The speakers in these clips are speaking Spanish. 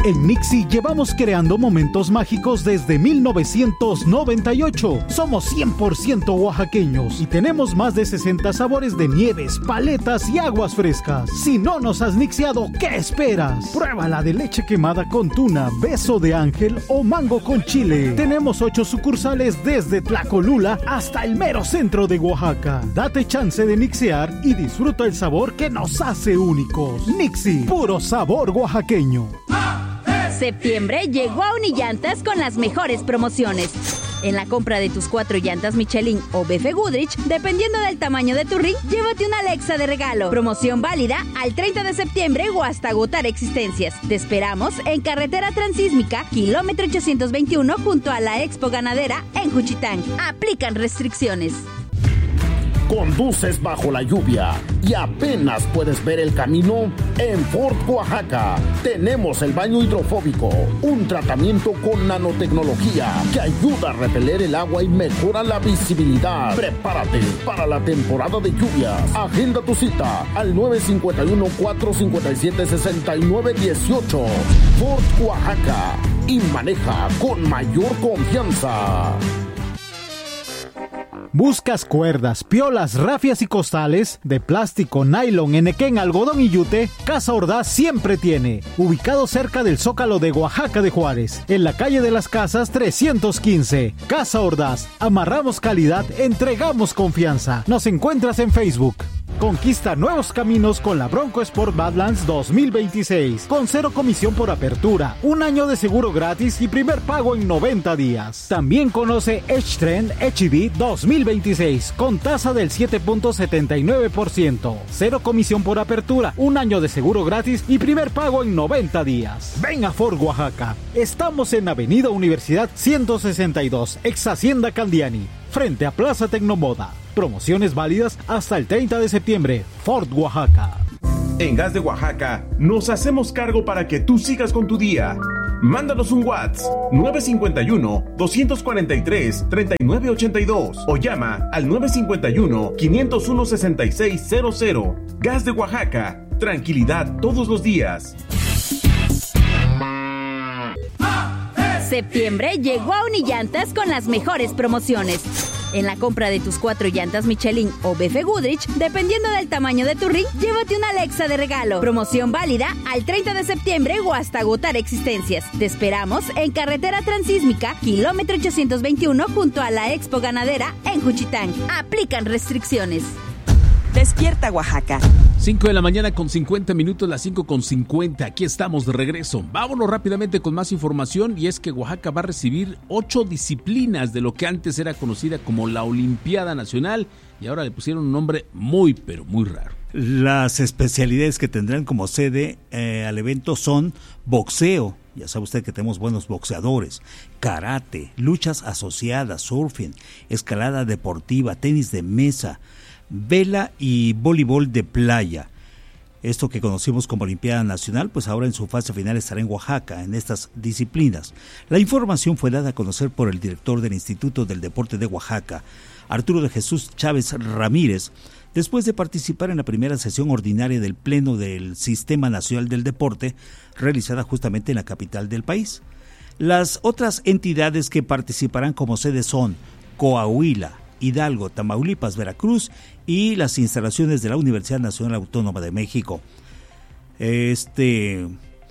En Nixie llevamos creando momentos mágicos desde 1998. Somos 100% oaxaqueños y tenemos más de 60 sabores de nieves, paletas y aguas frescas. Si no nos has nixiado, ¿qué esperas? Pruébala de leche quemada con tuna, beso de ángel o mango con chile. Tenemos 8 sucursales desde Tlacolula hasta el mero centro de Oaxaca. Date chance de nixiar y disfruta el sabor que nos hace únicos. Nixie, puro sabor oaxaqueño. Septiembre llegó a Unillantas con las mejores promociones. En la compra de tus 4 llantas Michelin o BF Goodrich, dependiendo del tamaño de tu ring, llévate una Alexa de regalo. Promoción válida al 30 de septiembre o hasta agotar existencias. Te esperamos en Carretera Transísmica, kilómetro 821, junto a la Expo Ganadera en Juchitán. Aplican restricciones. Conduces bajo la lluvia y apenas puedes ver el camino. En Ford Oaxaca tenemos el baño hidrofóbico, un tratamiento con nanotecnología que ayuda a repeler el agua y mejora la visibilidad. Prepárate para la temporada de lluvias. Agenda tu cita al 951-457-6918. Ford Oaxaca, y maneja con mayor confianza. ¿Buscas cuerdas, piolas, rafias y costales de plástico, nylon, enequén, algodón y yute? Casa Ordaz siempre tiene. Ubicado cerca del Zócalo de Oaxaca de Juárez, en la calle de las Casas 315. Casa Ordaz. Amarramos calidad, entregamos confianza. Nos encuentras en Facebook. Conquista nuevos caminos con la Bronco Sport Badlands 2026. Con 0 comisión por apertura, 1 año de seguro gratis y primer pago en 90 días. También conoce H-Trend HEV 2026 con tasa del 7.79%. 0 comisión por apertura, 1 año de seguro gratis y primer pago en 90 días. Ven a Ford Oaxaca. Estamos en Avenida Universidad 162, ex Hacienda Candiani, frente a Plaza Tecnomoda. Promociones válidas hasta el 30 de septiembre. Ford Oaxaca. En Gas de Oaxaca nos hacemos cargo para que tú sigas con tu día. Mándanos un WhatsApp 951-243-3982 o llama al 951-501-6600. Gas de Oaxaca. Tranquilidad todos los días. Septiembre llegó a Unillantas con las mejores promociones. En la compra de tus 4 llantas Michelin o BF Goodrich, dependiendo del tamaño de tu ring, llévate una Alexa de regalo. Promoción válida al 30 de septiembre o hasta agotar existencias. Te esperamos en Carretera Transísmica, kilómetro 821, junto a la Expo Ganadera en Juchitán. Aplican restricciones. Despierta Oaxaca. 5 de la mañana con 50 minutos, las 5:50. Aquí estamos de regreso. Vámonos rápidamente con más información, y es que Oaxaca va a recibir 8 disciplinas de lo que antes era conocida como la Olimpiada Nacional, y ahora le pusieron un nombre muy, pero muy raro. Las especialidades que tendrán como sede al evento son boxeo. Ya sabe usted que tenemos buenos boxeadores, karate, luchas asociadas, surfing, escalada deportiva, tenis de mesa, vela y voleibol de playa. Esto que conocimos como Olimpiada Nacional, pues ahora en su fase final estará en Oaxaca, en estas disciplinas. La información fue dada a conocer por el director del Instituto del Deporte de Oaxaca, Arturo de Jesús Chávez Ramírez, después de participar en la primera sesión ordinaria del Pleno del Sistema Nacional del Deporte, realizada justamente en la capital del país. Las otras entidades que participarán como sede son Coahuila, Hidalgo, Tamaulipas, Veracruz y las instalaciones de la Universidad Nacional Autónoma de México. Este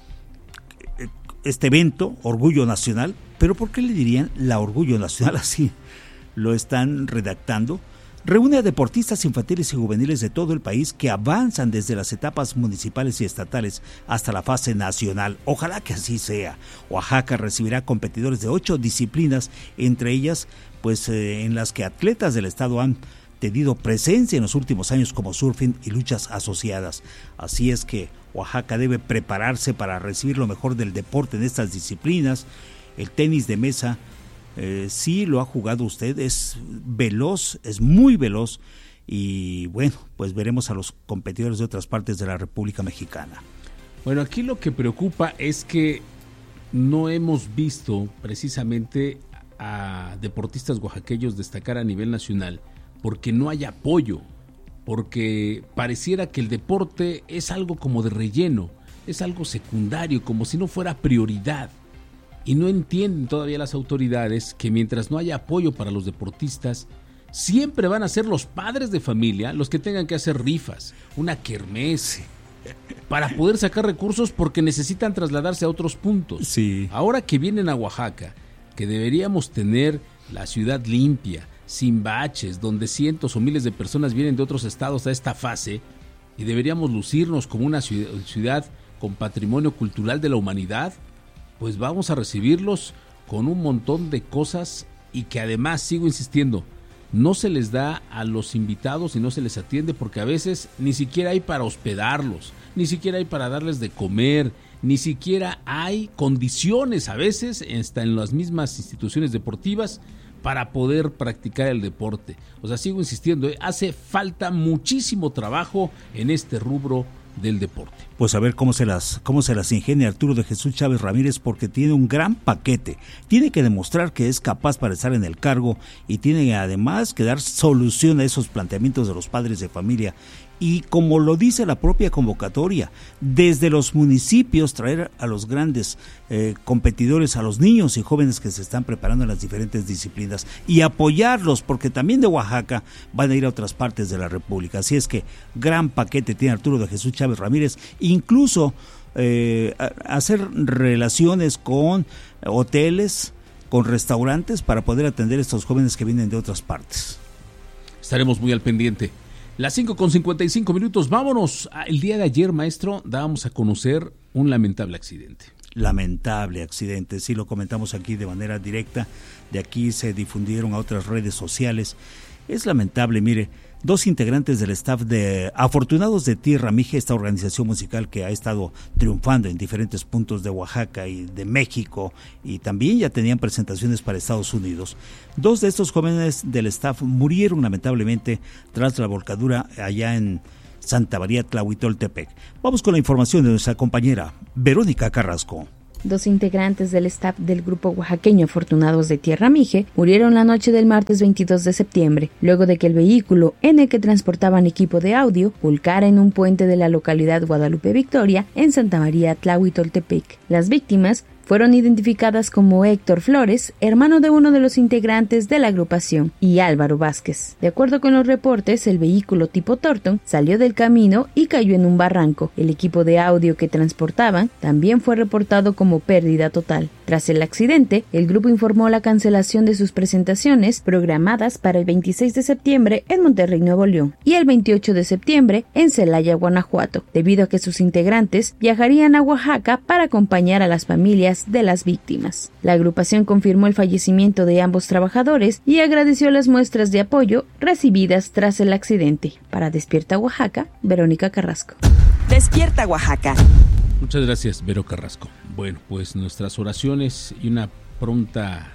evento, Orgullo Nacional, pero ¿por qué le dirían la Orgullo Nacional así? Lo están redactando. Reúne a deportistas infantiles y juveniles de todo el país que avanzan desde las etapas municipales y estatales hasta la fase nacional. Ojalá que así sea. Oaxaca recibirá competidores de 8 disciplinas, entre ellas pues en las que atletas del estado han tenido presencia en los últimos años, como surfing y luchas asociadas. Así es que Oaxaca debe prepararse para recibir lo mejor del deporte en estas disciplinas. El tenis de mesa, sí lo ha jugado usted, es veloz, es muy veloz, y bueno, pues veremos a los competidores de otras partes de la República Mexicana. Bueno, aquí lo que preocupa es que no hemos visto precisamente a deportistas oaxaqueños destacar a nivel nacional, porque no hay apoyo, porque pareciera que el deporte es algo como de relleno. es algo secundario, como si no fuera prioridad. Y no entienden todavía las autoridades que mientras no haya apoyo para los deportistas, siempre van a ser los padres de familia los que tengan que hacer rifas, una kermés, para poder sacar recursos porque necesitan trasladarse a otros puntos. Sí. Ahora que vienen a Oaxaca, que deberíamos tener la ciudad limpia, sin baches, donde cientos o miles de personas vienen de otros estados a esta fase, y deberíamos lucirnos como una ciudad con patrimonio cultural de la humanidad, pues vamos a recibirlos con un montón de cosas y que además, sigo insistiendo, no se les da a los invitados y no se les atiende porque a veces ni siquiera hay para hospedarlos, ni siquiera hay para darles de comer, ni siquiera hay condiciones a veces, hasta en las mismas instituciones deportivas, para poder practicar el deporte. O sea, sigo insistiendo, hace falta muchísimo trabajo en este rubro del deporte. Pues a ver cómo se las ingenia Arturo de Jesús Chávez Ramírez, porque tiene un gran paquete. Tiene que demostrar que es capaz para estar en el cargo y tiene además que dar solución a esos planteamientos de los padres de familia. Y como lo dice la propia convocatoria, desde los municipios traer a los grandes competidores, a los niños y jóvenes que se están preparando en las diferentes disciplinas y apoyarlos, porque también de Oaxaca van a ir a otras partes de la República. Así es que gran paquete tiene Arturo de Jesús Chávez Ramírez, incluso hacer relaciones con hoteles, con restaurantes para poder atender a estos jóvenes que vienen de otras partes. Estaremos muy al pendiente. Las 5:55, vámonos. El día de ayer, maestro, dábamos a conocer un lamentable accidente. Lamentable accidente, sí lo comentamos aquí de manera directa, de aquí se difundieron a otras redes sociales. Es lamentable, mire, 2 integrantes del staff de Afortunados de Tierra Mije, esta organización musical que ha estado triunfando en diferentes puntos de Oaxaca y de México, y también ya tenían presentaciones para Estados Unidos. 2 de estos jóvenes del staff murieron lamentablemente tras la volcadura allá en Santa María Tlahuitoltepec. Vamos con la información de nuestra compañera Verónica Carrasco. 2 integrantes del staff del grupo oaxaqueño Afortunados de Tierra Mije murieron la noche del martes 22 de septiembre, luego de que el vehículo en el que transportaban equipo de audio volcara en un puente de la localidad Guadalupe Victoria en Santa María Tlahuitoltepec. Las víctimas fueron identificadas como Héctor Flores, hermano de uno de los integrantes de la agrupación, y Álvaro Vázquez. De acuerdo con los reportes, el vehículo tipo Torton salió del camino y cayó en un barranco. El equipo de audio que transportaban también fue reportado como pérdida total. Tras el accidente, el grupo informó la cancelación de sus presentaciones programadas para el 26 de septiembre en Monterrey, Nuevo León, y el 28 de septiembre en Celaya, Guanajuato, debido a que sus integrantes viajarían a Oaxaca para acompañar a las familias de las víctimas. La agrupación confirmó el fallecimiento de ambos trabajadores y agradeció las muestras de apoyo recibidas tras el accidente. Para Despierta Oaxaca, Verónica Carrasco. Despierta Oaxaca. Muchas gracias, Vero Carrasco. Bueno, pues nuestras oraciones y una pronta,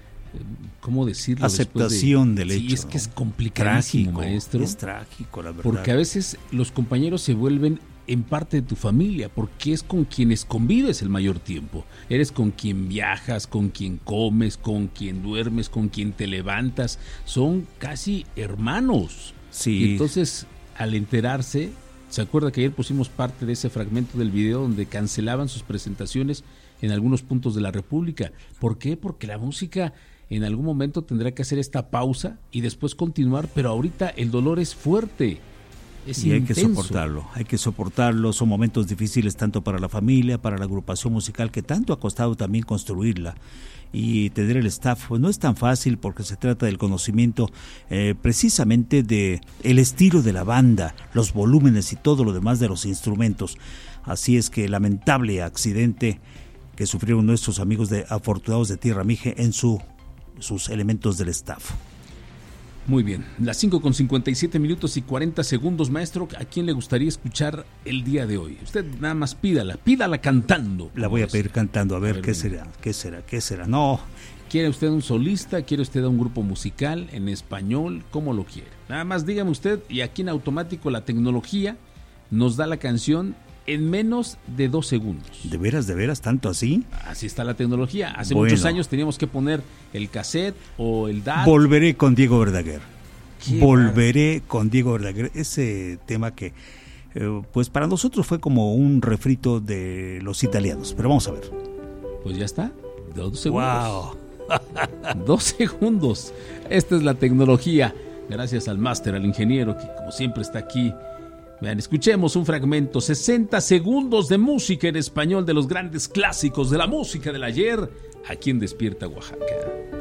¿cómo decirlo? Aceptación del hecho. Sí, es que es complicadísimo, maestro. Es trágico, la verdad. Porque a veces los compañeros se vuelven en parte de tu familia, porque es con quienes convives el mayor tiempo. Eres con quien viajas, con quien comes, con quien duermes, con quien te levantas. Son casi hermanos. Sí. Y entonces, al enterarse, ¿se acuerda que ayer pusimos parte de ese fragmento del video donde cancelaban sus presentaciones en algunos puntos de la República? ¿Por qué? Porque la música en algún momento tendrá que hacer esta pausa y después continuar, pero ahorita el dolor es fuerte. Y hay que soportarlo, son momentos difíciles tanto para la familia, para la agrupación musical que tanto ha costado también construirla, y tener el staff pues no es tan fácil porque se trata del conocimiento precisamente de el estilo de la banda, los volúmenes y todo lo demás de los instrumentos. Así es que lamentable accidente que sufrieron nuestros amigos de Afortunados de Tierra Mije en sus elementos del staff. Muy bien, las 5:57 y 40 segundos, maestro. ¿A quién le gustaría escuchar el día de hoy? Usted nada más pídala cantando. La voy a pedir cantando, a ver qué será. No. ¿Quiere usted un solista? ¿Quiere usted un grupo musical en español? ¿Cómo lo quiere? Nada más dígame usted, y aquí en automático la tecnología nos da la canción en menos de 2 segundos. ¿De veras, tanto así? Así está la tecnología. Hace muchos años teníamos que poner el cassette o el DAT. Volveré con Diego Verdaguer. Ese tema que pues para nosotros fue como un refrito de los italianos. Pero vamos a ver. Pues ya está. 2 segundos. ¡Wow! 2 segundos. Esta es la tecnología. Gracias al máster, al ingeniero, que como siempre está aquí. Vean, escuchemos un fragmento, 60 segundos de música en español de los grandes clásicos de la música del ayer, aquí en Despierta Oaxaca.